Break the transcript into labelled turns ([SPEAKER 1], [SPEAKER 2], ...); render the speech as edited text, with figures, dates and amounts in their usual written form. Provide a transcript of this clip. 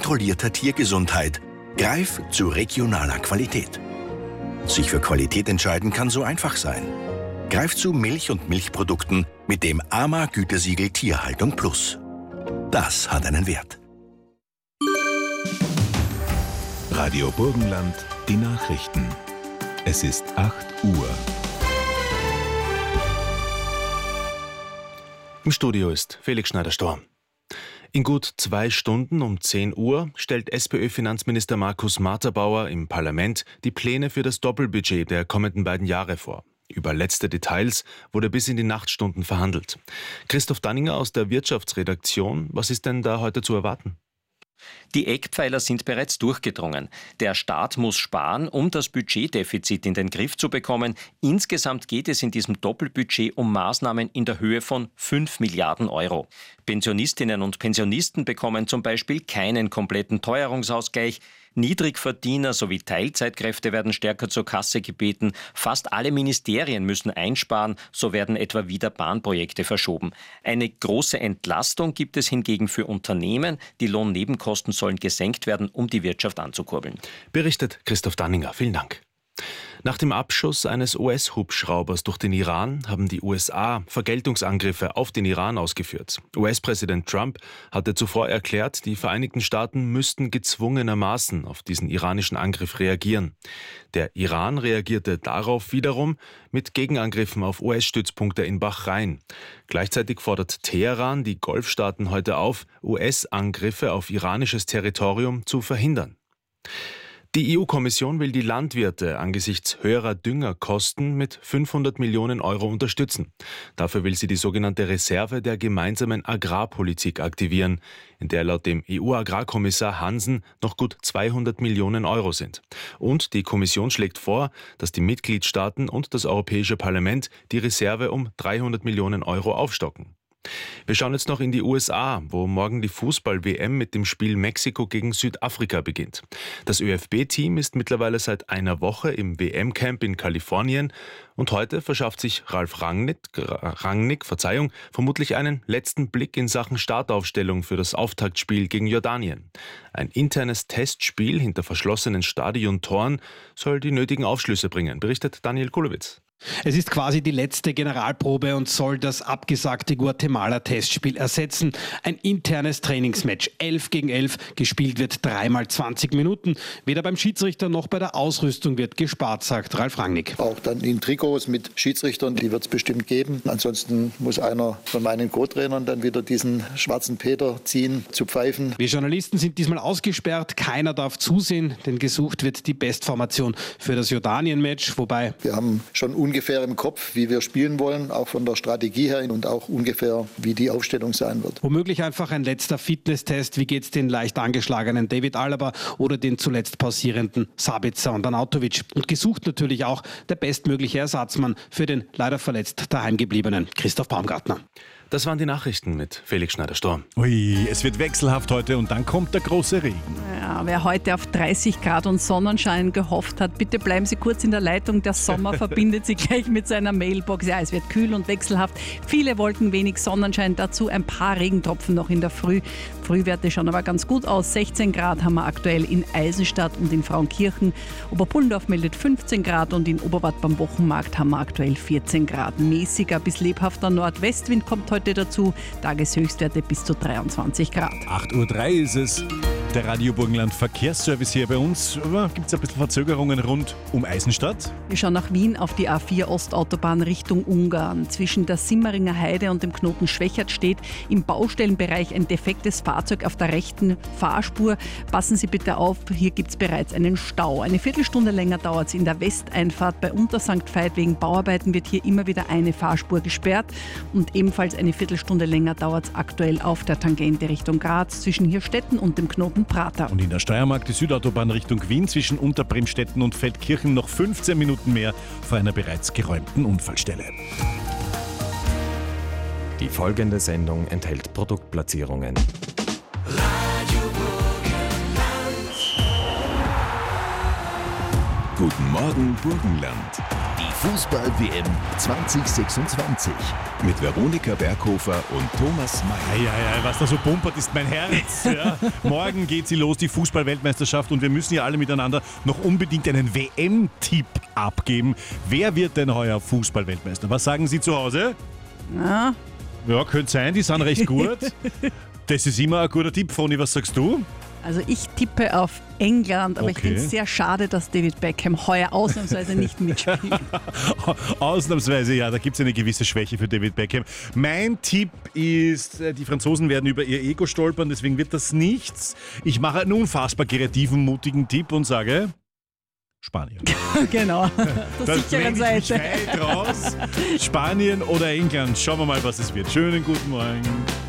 [SPEAKER 1] kontrollierter Tiergesundheit. Greif zu regionaler Qualität. Sich für Qualität entscheiden kann so einfach sein. Greif zu Milch und Milchprodukten mit dem AMA-Gütesiegel Tierhaltung Plus. Das hat einen Wert.
[SPEAKER 2] Radio Burgenland, die Nachrichten. Es ist 8 Uhr.
[SPEAKER 3] Im Studio ist Felix Schneider-Storm. In gut 2 Stunden um 10 Uhr stellt SPÖ-Finanzminister Markus Marterbauer im Parlament die Pläne für das Doppelbudget der kommenden beiden Jahre vor. Über letzte Details wurde bis in die Nachtstunden verhandelt. Christoph Danninger aus der Wirtschaftsredaktion, was ist denn da heute zu erwarten?
[SPEAKER 4] Die Eckpfeiler sind bereits durchgedrungen. Der Staat muss sparen, um das Budgetdefizit in den Griff zu bekommen. Insgesamt geht es in diesem Doppelbudget um Maßnahmen in der Höhe von 5 Milliarden Euro. Pensionistinnen und Pensionisten bekommen zum Beispiel keinen kompletten Teuerungsausgleich. Niedrigverdiener sowie Teilzeitkräfte werden stärker zur Kasse gebeten. Fast alle Ministerien müssen einsparen, so werden etwa wieder Bahnprojekte verschoben. Eine große Entlastung gibt es hingegen für Unternehmen. Die Lohnnebenkosten sollen gesenkt werden, um die Wirtschaft anzukurbeln.
[SPEAKER 3] Berichtet Christoph Danninger. Vielen Dank. Nach dem Abschuss eines US-Hubschraubers durch den Iran haben die USA Vergeltungsangriffe auf den Iran ausgeführt. US-Präsident Trump hatte zuvor erklärt, die Vereinigten Staaten müssten gezwungenermaßen auf diesen iranischen Angriff reagieren. Der Iran reagierte darauf wiederum mit Gegenangriffen auf US-Stützpunkte in Bahrain. Gleichzeitig fordert Teheran die Golfstaaten heute auf, US-Angriffe auf iranisches Territorium zu verhindern. Die EU-Kommission will die Landwirte angesichts höherer Düngerkosten mit 500 Millionen Euro unterstützen. Dafür will sie die sogenannte Reserve der gemeinsamen Agrarpolitik aktivieren, in der laut dem EU-Agrarkommissar Hansen noch gut 200 Millionen Euro sind. Und die Kommission schlägt vor, dass die Mitgliedstaaten und das Europäische Parlament die Reserve um 300 Millionen Euro aufstocken. Wir schauen jetzt noch in die USA, wo morgen die Fußball-WM mit dem Spiel Mexiko gegen Südafrika beginnt. Das ÖFB-Team ist mittlerweile seit einer Woche im WM-Camp in Kalifornien und heute verschafft sich Ralf Rangnick, vermutlich einen letzten Blick in Sachen Startaufstellung für das Auftaktspiel gegen Jordanien. Ein internes Testspiel hinter verschlossenen Stadiontoren soll die nötigen Aufschlüsse bringen, berichtet Daniel Kulowitz.
[SPEAKER 5] Es ist quasi die letzte Generalprobe und soll das abgesagte Guatemala-Testspiel ersetzen. Ein internes Trainingsmatch, 11 gegen 11, gespielt wird 3 x 20 Minuten. Weder beim Schiedsrichter noch bei der Ausrüstung wird gespart, sagt Ralf Rangnick.
[SPEAKER 6] Auch dann in Trikots mit Schiedsrichtern, die wird es bestimmt geben. Ansonsten muss einer von meinen Co-Trainern dann wieder diesen schwarzen Peter ziehen, zu pfeifen.
[SPEAKER 5] Wir Journalisten sind diesmal ausgesperrt, keiner darf zusehen, denn gesucht wird die Bestformation für das Jordanien-Match, wobei
[SPEAKER 6] wir haben schon ungefähr im Kopf, wie wir spielen wollen, auch von der Strategie her und auch ungefähr, wie die Aufstellung sein wird.
[SPEAKER 5] Womöglich einfach ein letzter Fitnesstest. Wie geht's den leicht angeschlagenen David Alaba oder den zuletzt pausierenden Sabitzer und Arnautovic? Und gesucht natürlich auch der bestmögliche Ersatzmann für den leider verletzt daheimgebliebenen Christoph Baumgartner.
[SPEAKER 3] Das waren die Nachrichten mit Felix Schneider-Storm.
[SPEAKER 2] Ui, es wird wechselhaft heute und dann kommt der große Regen.
[SPEAKER 7] Ja, wer heute auf 30 Grad und Sonnenschein gehofft hat, bitte bleiben Sie kurz in der Leitung. Der Sommer verbindet Sie gleich mit seiner Mailbox. Ja, es wird kühl und wechselhaft. Viele Wolken, wenig Sonnenschein. Dazu ein paar Regentropfen noch in der Früh. Frühwerte schauen aber ganz gut aus. 16 Grad haben wir aktuell in Eisenstadt und in Frauenkirchen. Oberpullendorf meldet 15 Grad und in Oberwart beim Wochenmarkt haben wir aktuell 14 Grad. Mäßiger bis lebhafter Nordwestwind kommt heute dazu. Tageshöchstwerte bis zu 23 Grad.
[SPEAKER 2] 8:03 Uhr ist es. Der Radio Burgenland Verkehrsservice hier bei uns. Gibt es ein bisschen Verzögerungen rund um Eisenstadt?
[SPEAKER 7] Wir schauen nach Wien auf die A4 Ostautobahn Richtung Ungarn. Zwischen der Simmeringer Heide und dem Knoten Schwächert steht im Baustellenbereich ein defektes Fahrzeug auf der rechten Fahrspur. Passen Sie bitte auf, hier gibt es bereits einen Stau. Eine Viertelstunde länger dauert es in der Westeinfahrt bei Untersankt Veit. Wegen Bauarbeiten wird hier immer wieder eine Fahrspur gesperrt. Und ebenfalls eine Viertelstunde länger dauert es aktuell auf der Tangente Richtung Graz zwischen Hirstetten und dem Knoten Prater.
[SPEAKER 2] Und in der Steiermark die Südautobahn Richtung Wien zwischen Unterbremstetten und Feldkirchen noch 15 Minuten mehr vor einer bereits geräumten Unfallstelle.
[SPEAKER 8] Die folgende Sendung enthält Produktplatzierungen.
[SPEAKER 2] Guten Morgen Burgenland.
[SPEAKER 1] Die
[SPEAKER 9] Fußball-WM 2026 mit Veronika Berghofer und Thomas Mayer.
[SPEAKER 2] Ja, was da so pumpert, ist mein Herz. Ja. Morgen geht sie los, die Fußball-Weltmeisterschaft, und wir müssen ja alle miteinander noch unbedingt einen WM-Tipp abgeben. Wer wird denn heuer Fußball-Weltmeister? Was sagen Sie zu Hause?
[SPEAKER 7] Ja.
[SPEAKER 2] Ja, könnte sein, die sind recht gut. Das ist immer ein guter Tipp. Froni, was sagst du?
[SPEAKER 7] Also ich tippe auf England, aber ich finde es sehr schade, dass David Beckham heuer ausnahmsweise nicht mitspielt.
[SPEAKER 2] Ausnahmsweise, ja, da gibt es eine gewisse Schwäche für David Beckham. Mein Tipp ist, die Franzosen werden über ihr Ego stolpern, deswegen wird das nichts. Ich mache einen unfassbar kreativen, mutigen Tipp und sage Spanien.
[SPEAKER 7] Genau, der sicheren Seite.
[SPEAKER 2] Weit raus. Spanien oder England. Schauen wir mal, was es wird. Schönen guten Morgen.